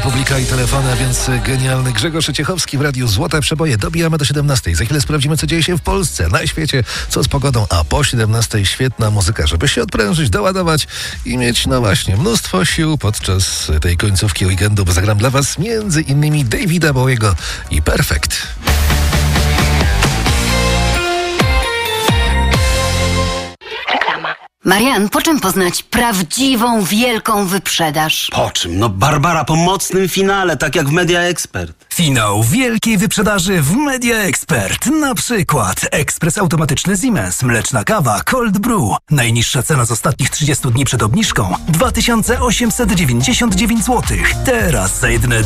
Republika i telefony, a więc genialny Grzegorz Ciechowski w Radiu Złote Przeboje. Dobijamy do 17. Za chwilę sprawdzimy, co dzieje się w Polsce, na świecie, co z pogodą, a po 17 świetna muzyka, żeby się odprężyć, doładować i mieć, no właśnie, mnóstwo sił podczas tej końcówki weekendu, bo zagram dla was między innymi Davida Bowiego i Perfect. Marian, po czym poznać prawdziwą, wielką wyprzedaż? Po czym? No Barbara, po mocnym finale, tak jak w Media Expert. Finał wielkiej wyprzedaży w Media Expert. Na przykład ekspres automatyczny Siemens, mleczna kawa Cold Brew. Najniższa cena z ostatnich 30 dni przed obniżką 2899 zł. Teraz za jedyne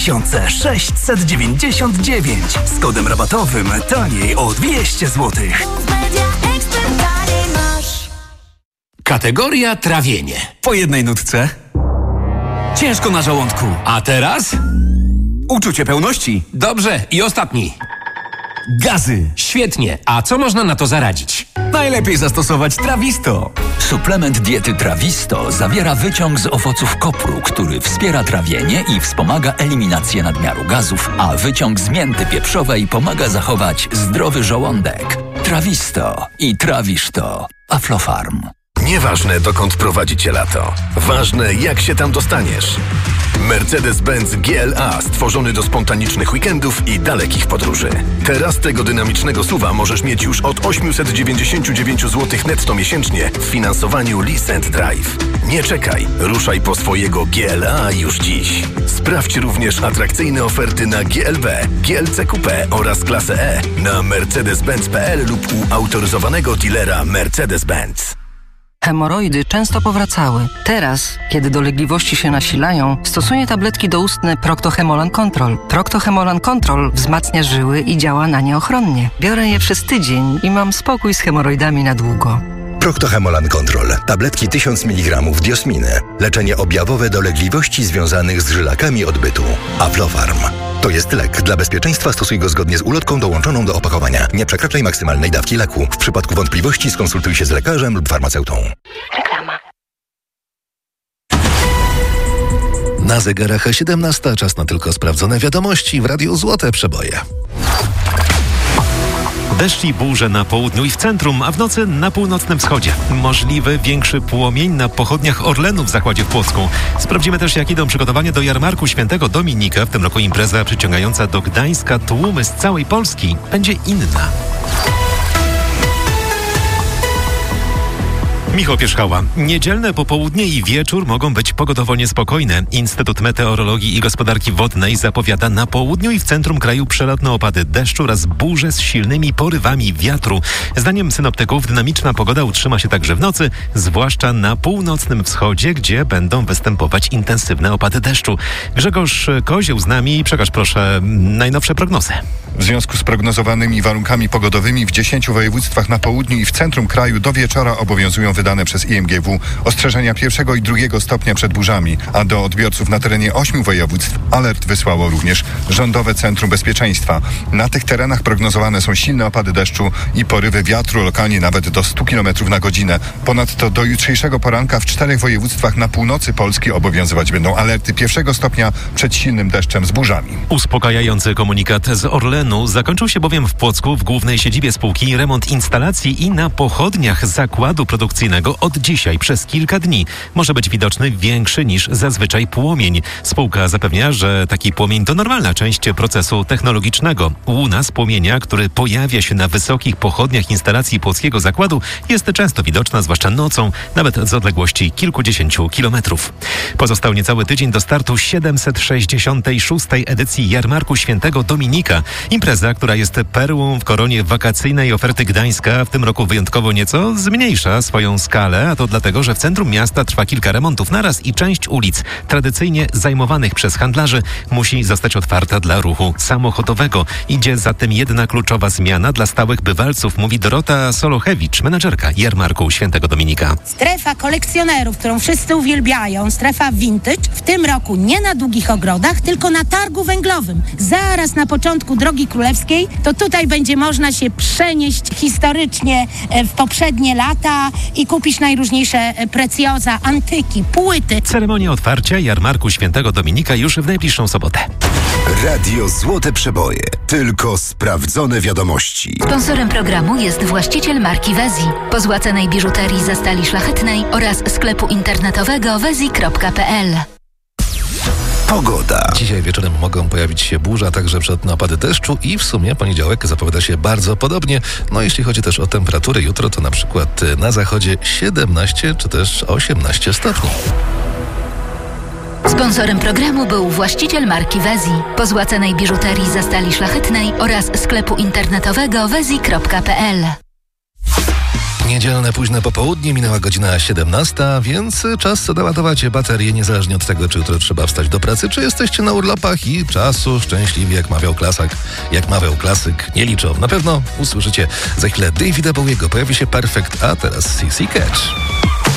2699. Z kodem rabatowym taniej o 200 zł. Kategoria trawienie. Po jednej nutce. Ciężko na żołądku. A teraz? Uczucie pełności. Dobrze, i ostatni. Gazy. Świetnie. A co można na to zaradzić? Najlepiej zastosować Trawisto. Suplement diety Trawisto zawiera wyciąg z owoców kopru, który wspiera trawienie i wspomaga eliminację nadmiaru gazów, a wyciąg z mięty pieprzowej pomaga zachować zdrowy żołądek. Trawisto i trawisz to. Aflofarm. Nieważne, dokąd prowadzi cię lato. Ważne, jak się tam dostaniesz. Mercedes-Benz GLA stworzony do spontanicznych weekendów i dalekich podróży. Teraz tego dynamicznego SUV-a możesz mieć już od 899 zł netto miesięcznie w finansowaniu Lease and Drive. Nie czekaj, ruszaj po swojego GLA już dziś. Sprawdź również atrakcyjne oferty na GLB, GLC Coupé oraz klasę E na mercedes-benz.pl lub u autoryzowanego dealera Mercedes-Benz. Hemoroidy często powracały. Teraz, kiedy dolegliwości się nasilają, stosuję tabletki doustne Procto-Hemolan Control. Procto-Hemolan Control wzmacnia żyły i działa na nie ochronnie. Biorę je przez tydzień i mam spokój z hemoroidami na długo. Procto-Hemolan Control. Tabletki 1000 mg diosminy. Leczenie objawowe dolegliwości związanych z żylakami odbytu. Aflofarm. To jest lek. Dla bezpieczeństwa stosuj go zgodnie z ulotką dołączoną do opakowania. Nie przekraczaj maksymalnej dawki leku. W przypadku wątpliwości skonsultuj się z lekarzem lub farmaceutą. Reklama. Na zegarach 17, czas na tylko sprawdzone wiadomości w Radiu Złote Przeboje. Deszcz i burze na południu i w centrum, a w nocy na północnym wschodzie. Możliwy większy płomień na pochodniach Orlenu w Zakładzie w Płocku. Sprawdzimy też, jak idą przygotowania do jarmarku Świętego Dominika. W tym roku impreza przyciągająca do Gdańska tłumy z całej Polski będzie inna. Michał Pierzchała. Niedzielne popołudnie i wieczór mogą być pogodowo niespokojne. Instytut Meteorologii i Gospodarki Wodnej zapowiada na południu i w centrum kraju przelotne opady deszczu oraz burze z silnymi porywami wiatru. Zdaniem synoptyków dynamiczna pogoda utrzyma się także w nocy, zwłaszcza na północnym wschodzie, gdzie będą występować intensywne opady deszczu. Grzegorz Kozieł z nami. Przekaż proszę najnowsze prognozy. W związku z prognozowanymi warunkami pogodowymi w 10 województwach na południu i w centrum kraju do wieczora obowiązują wydane przez IMGW ostrzeżenia 1. i 2. stopnia przed burzami, a do odbiorców na terenie 8 województw alert wysłało również Rządowe Centrum Bezpieczeństwa. Na tych terenach prognozowane są silne opady deszczu i porywy wiatru, lokalnie nawet do 100 km na godzinę. Ponadto do jutrzejszego poranka w 4 województwach na północy Polski obowiązywać będą alerty 1. stopnia przed silnym deszczem z burzami. Uspokajający komunikat z Orlenu zakończył się bowiem w Płocku, w głównej siedzibie spółki, remont instalacji i na pochodniach zakładu produkcyjnego od dzisiaj przez kilka dni może być widoczny większy niż zazwyczaj płomień. Spółka zapewnia, że taki płomień to normalna część procesu technologicznego. Łuna z płomienia, który pojawia się na wysokich pochodniach instalacji płockiego zakładu, jest często widoczna, zwłaszcza nocą, nawet z odległości kilkudziesięciu kilometrów. Pozostał niecały tydzień do startu 766. edycji Jarmarku Świętego Dominika. Impreza, która jest perłą w koronie wakacyjnej oferty Gdańska, w tym roku wyjątkowo nieco zmniejsza swoją skalę, a to dlatego, że w centrum miasta trwa kilka remontów naraz i część ulic tradycyjnie zajmowanych przez handlarzy musi zostać otwarta dla ruchu samochodowego. Idzie za tym jedna kluczowa zmiana dla stałych bywalców, mówi Dorota Solochewicz, menadżerka Jarmarku Świętego Dominika. Strefa kolekcjonerów, którą wszyscy uwielbiają, strefa vintage, w tym roku nie na Długich Ogrodach, tylko na targu węglowym. Zaraz na początku Drogi Królewskiej, to tutaj będzie można się przenieść historycznie w poprzednie lata i kupić najróżniejsze precjoza, antyki, płyty. Ceremonia otwarcia Jarmarku Świętego Dominika już w najbliższą sobotę. Radio Złote Przeboje. Tylko sprawdzone wiadomości. Sponsorem programu jest właściciel marki Wezi. Po złacanej biżuterii ze stali szlachetnej oraz sklepu internetowego wezi.pl. Pogoda. Dzisiaj wieczorem mogą pojawić się burze, a także przelotne opady deszczu i w sumie poniedziałek zapowiada się bardzo podobnie. No jeśli chodzi też o temperaturę jutro, to na przykład na zachodzie 17 czy też 18 stopni. Sponsorem programu był właściciel marki Wezi. Po złacanej biżuterii ze stali szlachetnej oraz sklepu internetowego wezi.pl. Niedzielne późne popołudnie, minęła godzina 17, więc czas doładować baterię, niezależnie od tego, czy jutro trzeba wstać do pracy, czy jesteście na urlopach i czasu szczęśliwie, jak mawiał klasyk, nie liczą. Na pewno usłyszycie za chwilę Davida Bowiego, pojawi się Perfect, a teraz CC Catch.